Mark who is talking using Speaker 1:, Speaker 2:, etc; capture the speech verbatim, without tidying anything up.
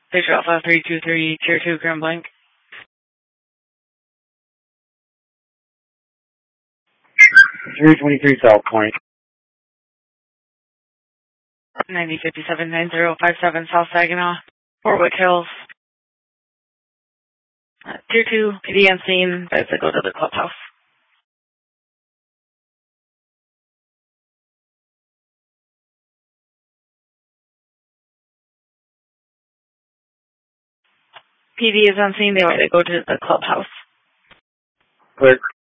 Speaker 1: Picture Alpha three two three, Tier two, Grand Blanc.
Speaker 2: three twenty-three South Point.
Speaker 1: ninety fifty-seven nine zero five seven South Saginaw, Warwick Hills. Uh, tier two, P D on scene, bicycle to the clubhouse. P D is on scene, they want to go to the clubhouse.
Speaker 2: Clear.